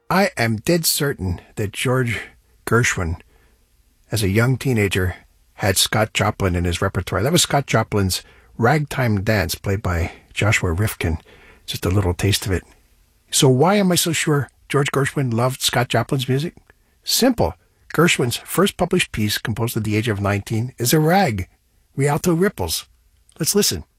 I am dead certain that George Gershwin, as a young teenager, had Scott Joplin in his repertoire. That was Scott Joplin's Ragtime Dance, played by Joshua Rifkin. Just a little taste of it. So why am I so sure George Gershwin loved Scott Joplin's music? Simple. Gershwin's first published piece, composed at the age of 19, is a rag, Rialto Ripples. Let's listen.